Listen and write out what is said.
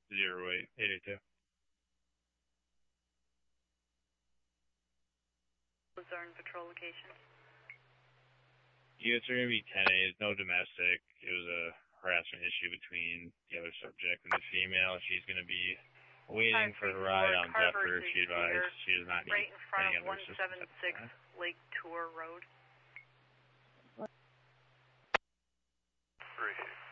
0882. Luzerne patrol location. Units are going to be 10-8, no domestic. It was a harassment issue between the other subject and the female. She's going to be waiting for a ride on Zephyr. She advised she does not need right in front any of other assistance. 176 Lake Tour Road. Appreciate it.